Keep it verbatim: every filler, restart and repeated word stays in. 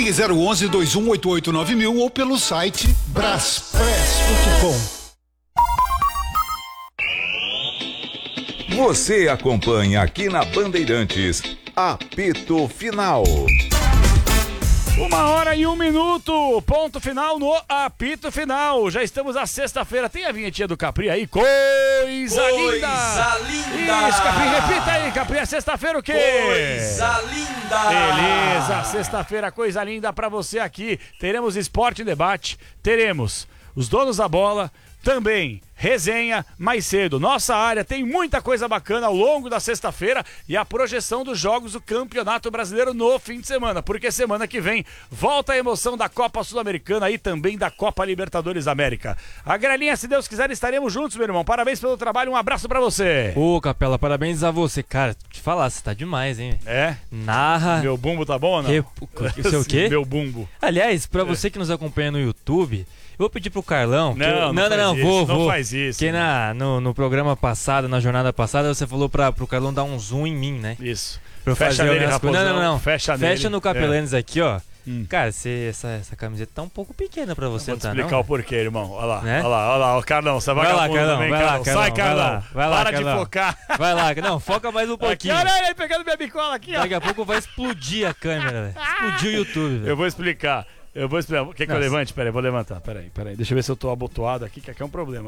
Ligue zero onze, dois um oito oito nove mil ou pelo site braspress ponto com. Você acompanha aqui na Bandeirantes, Apito Final. Uma hora e um minuto, ponto final no apito final. Já estamos à sexta-feira. Tem a vinhetinha do Capri aí? Coisa, Coisa linda! linda! Isso, Capri, repita aí, Capri. É sexta-feira o quê? Coisa linda! Beleza, sexta-feira, coisa linda pra você aqui. Teremos Esporte em Debate, teremos os donos da bola, também resenha mais cedo. Nossa área tem muita coisa bacana ao longo da sexta-feira e a projeção dos jogos do Campeonato Brasileiro no fim de semana, porque semana que vem volta a emoção da Copa Sul-Americana e também da Copa Libertadores América. A Grelinha, se Deus quiser, estaremos juntos, meu irmão. Parabéns pelo trabalho, um abraço pra você. Ô, Capela, parabéns a você. Cara, te falar, você tá demais, hein? É? Narra. Meu bumbo tá bom ou não? Rep... O seu o quê? Meu bumbo. Aliás, pra você que nos acompanha no YouTube, eu vou pedir pro Carlão. Não, eu... não, não, não, não, isso, vou, não vou. faz isso. Porque na, no, no programa passado, na jornada passada, você falou pra, pro Carlão dar um zoom em mim, né? Isso. Pra eu Fecha fazer nele, as coisas. Não, não, não. Fecha, Fecha nele. no Capelanes é. aqui, ó. Hum. Cara, você, essa, essa camiseta tá um pouco pequena pra você, Vou te tá, explicar não? o porquê, irmão. Olha lá, Né? olha lá, olha lá. O Carlão, você vai Vai lá, vagabundo Carlão, também, vai lá, Carlão. Carlão. Sai, Vai Carlão. lá, vai lá, Para Carlão. de focar. Vai lá, não, foca mais um Aqui, pouquinho. olha ele aí pegando minha bicola aqui, ó. Daqui a pouco vai explodir a câmera, velho. Explodir o YouTube, velho. Eu vou explicar. Eu vou explicar. Quer que Nossa. eu levante? Peraí, vou levantar. Peraí, peraí. Deixa eu ver se eu tô abotoado aqui, que aqui é um problema.